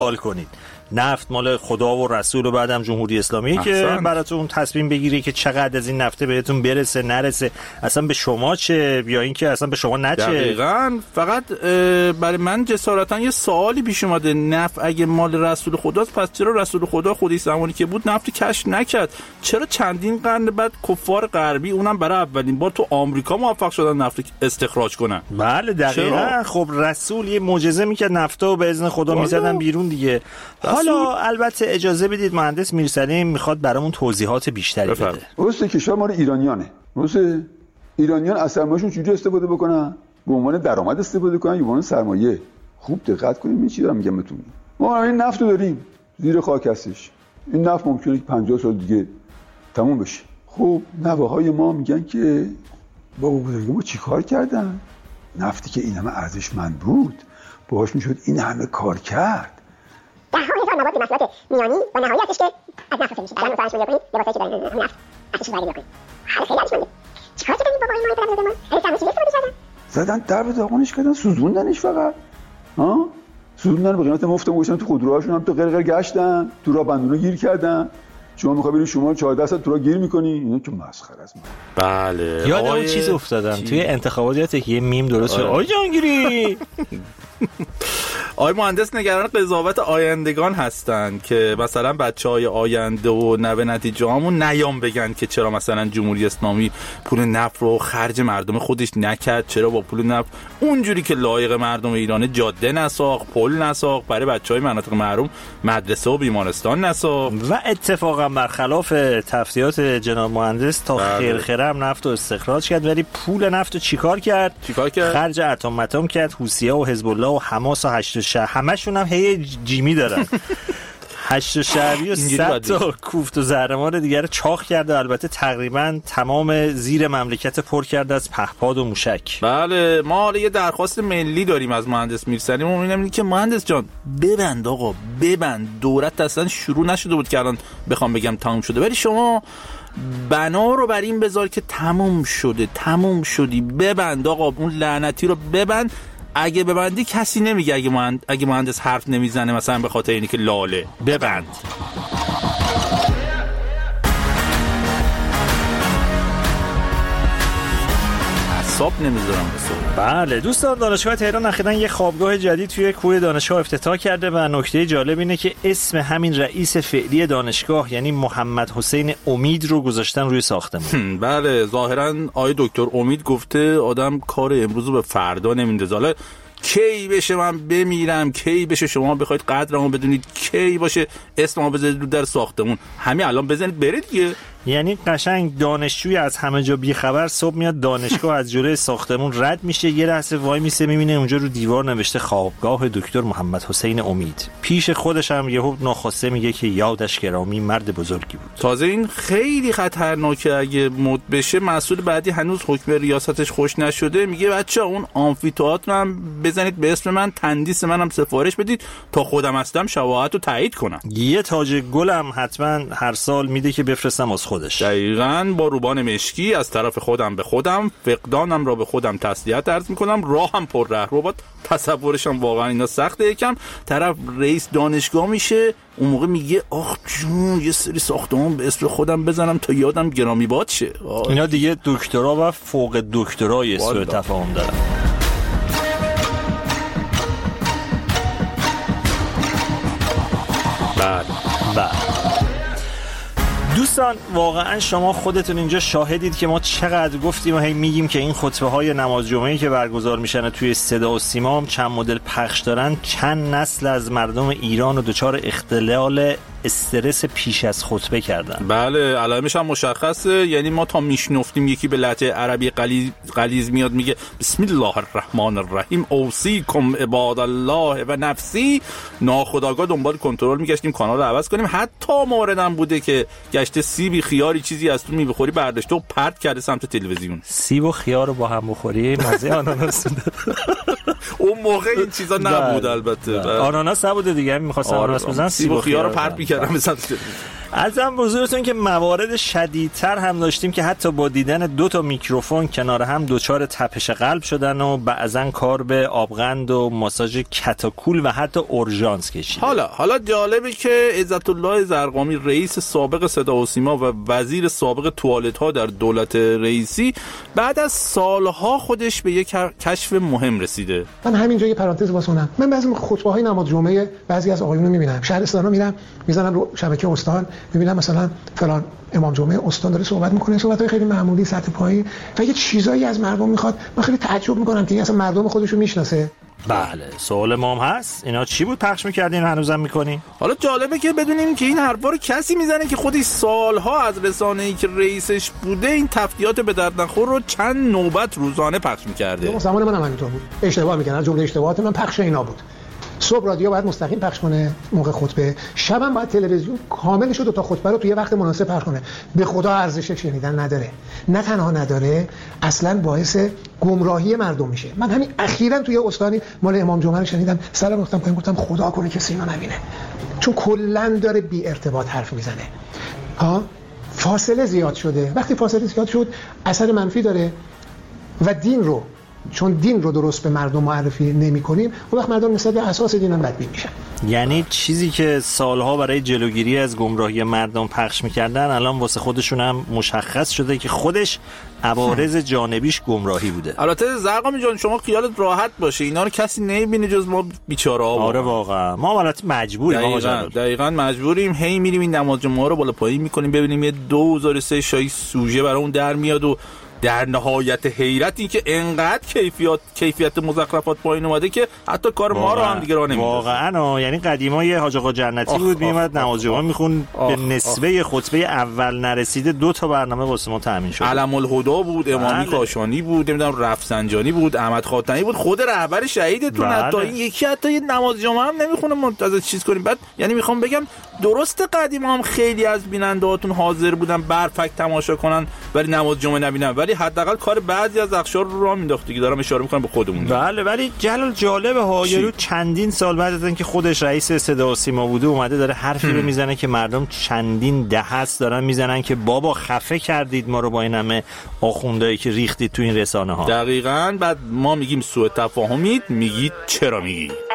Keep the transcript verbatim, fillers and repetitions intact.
سوال کنید. نفت مال خدا و رسول و بعدم جمهوری اسلامی که براتون تصمیم بگیری که چقدر از این نفت بهتون برسه نرسه، اصلا به شما چه یا اینکه اصلا به شما نچه. دقیقاً. فقط برای من جسارتا یه سوالی پیش اومده، نفت اگه مال رسول خداست پس چرا رسول خدا خودی زمانی که بود نفت کشف نکرد؟ چرا چندین قرن بعد کفار غربی اونم برای اولین بار تو آمریکا موفق شدن نفت استخراج کنن؟ بله دقیقاً. خب رسول یه معجزه میکرد، نفتا به اذن خدا میزدن بیرون دیگه. حالا البته اجازه بدید مهندس میرسلیم میخواد برامون توضیحات بیشتری بده. درسته کشور ما ایرانیانه. درسته ایرانیان از سرمایه‌شون چجوری استفاده بکنن؟ به عنوان درآمد استفاده کنن یا به عنوان سرمایه؟ خوب دقت کنید این چی دارم میگم بهتون. ما این نفت رو داریم زیر خاک هستش. این نفت ممکنه که پنجاه سال دیگه تموم بشه. خب نوه‌های ما میگن که بابا بزرگان ما چیکار کردن؟ نفتی که این همه ارزشمند بود باهاش میشد این همه کار کرد. ده ها هزار مواد محصولات میانی و نهایتش که از نفت میشه. الان مثلا شما بکنید لباسایی که دارن نفت ارزش زیادی بکنید. حالا خیلی ارزشمنده. چیکار کردن بابا این مایه برام ما؟ خیلی تمیزی استفاده کردن. زدن در به داغونش کردن، سوزوندنش فقط. ها؟ سوزوندن به قیمت مفت گوشتن تو خودروهاشون هم تو قرقر گشتن، تو راه بندونو گیر کردن. شما میخوای برید شما چهارده ساعت تو راه گیر میکنی؟ اینا که مسخره است. بله. یاد اون چیز افتادم چی؟ توی انتخابات یه میم درست شد. آی جانگیری آقای مهندس نگران قضاوت آیندگان هستن که مثلا بچهای آینده و نوه نتیجه‌هامون نیام بگن که چرا مثلا جمهوری اسلامی پول نفت رو خرج مردم خودش نکرد، چرا با پول نفت اونجوری که لایق مردم ایران جاده نساخت، پل نساخت، برای بچهای مناطق محروم مدرسه و بیمارستان نساخت. و اتفاقا برخلاف تفتیات جناب مهندس تا خیرخرم نفت رو استخراج کرد، ولی پول نفت رو چیکار کرد؟ چیکار کرد؟ خرج اتم متم کرد. حوثی‌ها و حزب الله و حماس و هشت شهر همشون هم هی جیمی دارن. هشت شهری و صد تا کوفت و زهرمار دیگر چاق کرده. البته تقریبا تمام زیر مملکت پر کرده از پهپاد و موشک. بله ما حالا یه درخواست ملی داریم از مهندس میرسلیم. ما میگیم که مهندس جان ببند آقا ببند، دولت اصلا شروع نشده بود که الان بخوام بگم تموم شده، ولی شما بنا رو بر این بذار که تموم شده، تموم شدی، ببند آقا اون لعنتی رو ببند. اگه ببندی کسی نمیگه، اگه مهندس اگه مهندس حرف نمیزنه مثلا به خاطر اینی که لاله. ببند. حساب نمیذارم بسازم. بله دوستان، دانشگاه تهران اخیراً یه خوابگاه جدید توی کوه دانشگاه افتتاح کرده و نکته جالب اینه که اسم همین رئیس فعلی دانشگاه یعنی محمد حسین امید رو گذاشتن روی ساختمون. بله ظاهراً آقای دکتر امید گفته آدم کار امروز رو به فردا نمیندازه. حالا کی بشه من بمیرم، کی بشه شما بخواید قدرمو بدونید، کی باشه اسممو بذارید رو در ساختمون، همین الان بزنید برید دیگه. یعنی قشنگ دانشجوی از همه جا بی خبر صبح میاد دانشگاه از جلوی ساختمون رد میشه، یه لحظه وای میسه میبینه اونجا رو دیوار نوشته خوابگاه دکتر محمد حسین امید. پیش خودش هم یهو ناخواسته میگه که یادش گرامی مرد بزرگی بود. تازه این خیلی خطرناکه، اگه مد بشه مسئول بعدی هنوز حکم ریاستش خوش نشده میگه بچا اون آمفی‌تئاتر هم بزنید به اسم من، تندیس منم سفارش بدید تا خودم هستم شواهد رو تایید کنم. یه تاج گلم حتما هر سال میده که بفرستم از خودش. دقیقاً با روبان مشکی از طرف خودم به خودم، فقدانم را به خودم تسلیت عرض میکنم، راهم پر رهرو. تصورشم واقعا اینا سخته. یکم طرف رئیس دانشگاه میشه اون موقع میگه آخ جون یه سری ساختمان به اسم خودم بزنم تا یادم گرامی باد شه. اینا دیگه دکترا و فوق دکترای سوء تفاهم دارن. بله بله دوستان، واقعا شما خودتون اینجا شاهدید که ما چقدر گفتیم و هی میگیم که این خطبه های نماز جمعه‌ای که برگزار میشن توی صدا و سیما هم چند مدل پخش دارن، چند نسل از مردم ایران رو دچار اختلال استرس پیش از خطبه کردن. بله علائمش هم مشخصه، یعنی ما تا میشنفتیم یکی به لهجه عربی غلیظ غلیظ میاد میگه بسم الله الرحمن الرحیم اوصیکم عباد الله و نفسی، ناخودآگاه دنبال کنترل میگشتیم کانال رو عوض کنیم. حتی موردم بوده که گشته سیبی خیاری چیزی از تو میبخوری برداشته و پرت کرده سمت تلویزیون. سیب و خیار رو با هم بخوری مزه آناناس اون موقع این چیزا نبود. البته آناناس نبوده دیگه، می‌خواستم آناناس بزنن، سیب و خیار رو پرت می‌کردم مثلا. ازم بزرگتون که موارد شدیدتر هم داشتیم که حتی با دیدن دو تا میکروفون کنار هم دوچار تپش قلب شدن و بعضن کار به آبغند و ماساژ کتاکول و حتی اورژانس کشید. حالا حالا جالبه که عزت الله زرقامی رئیس سابق صدا و سیما و وزیر سابق توالت ها در دولت رئیسی بعد از سالها خودش به یک کشف مهم رسیده. من همینجا یه پرانتز واسونم. من بعضی خطبه‌های نماز جمعه بعضی از آقایون رو می‌بینم، شهرستانا میرم میزنم رو شبکه استان، می‌بینم مثلا فلان امام جمعه استان داره صحبت می‌کنه، صحبت‌های خیلی معمولی سطح پایین و یه چیزایی از مردم می‌خواد. من خیلی تعجب می‌کنم که این اصلا مردم خودشو میشناسه. بله سوال ما هم هست، اینا چی بود پخش می‌کردین هنوزم می‌کنین؟ حالا جالبه که بدونیم که این حرفا رو کسی میزنه که خودش سالها از رسانه‌ای که رئیسش بوده این تفتیات به درد نخور رو چند نوبت روزانه پخش می‌کرده. زمان من هم همینطور بود. اشتباه می‌کنن، از جمله اشتباهات من پخش اینا بود. صبح رادیو باید مستقیم پخش کنه موقع خطبه، شبم باید تلویزیون کامل شد تا خطبه رو توی وقت مناسب پخش کنه. به خدا ارزش شنیدن نداره. نه تنها نداره، اصلاً باعث گمراهی مردم میشه. من همین اخیراً توی استانی مال امام جمعه رو شنیدم، سلام گفتم پایین، گفتم خدا کنه کسی اینو نبینه. چون کلاً داره بی ارتباط حرف میزنه. ها فاصله زیاد شده. وقتی فاصله زیاد شد اثر منفی داره و دین رو چون دین رو درست به مردم معرفی نمی کنیم اون وقت مردم نسبت به اساس دین هم بدبین میشن. یعنی چیزی که سالها برای جلوگیری از گمراهی مردم پخش میکردن الان واسه خودشون هم مشخص شده که خودش عوارض جانبیش گمراهی بوده. البته زرقامی جان شما خیالت راحت باشه، اینا رو کسی نمیبینه جز ما بیچاره ها. آره واقعا ما البته مجبوریم. دقیقاً, دقیقاً مجبوریم. هی میریم این نماز جمعه رو بالا پایین میکنیم ببینیم یه دو هزار و سه شای سوژه برامون در میاد و در نهایت حیرت این که انقدر کیفیت کیفیت مزخرفات پایین اومده که حتی کار ما رو هم دیگه راه نمیده. واقعا یعنی قدیما یه حاج آقا جنتی بود میومد نماز جمعه میخون به نسبه خطبه اول نرسیده دو تا برنامه واسه ما تامین شد. علم الهدا بود، امامی بله. کاشانی بود، نمیدونم رفسنجانی بود، احمد خاتمی بود، خود رهبر شهیدتون بله. حتی این یکی حتی یه نماز جمعه هم نمیخونه منتظر چیز کنیم. بعد یعنی میخوام بگم درست قدیما هم خیلی از بیننده‌هاتون حاضر بودن برفک تماشا کنن ولی نماز جمعه نبینن، ولی حداقل کار بعضی از اقشار رو راه مینداخت که دارم اشاره میکنم به خودمون. بله ولی جلال جالبه ها، یارو چندین سال بعد از اینکه خودش رئیس صدا و سیما بوده اومده داره حرفی رو میزنه که مردم چندین دهه است دارن میزنن که بابا خفه کردید ما رو با این همه آخوندایی که ریختید تو این رسانه ها. دقیقاً. بعد ما میگیم سوء تفاهمید، میگید چرا میگی.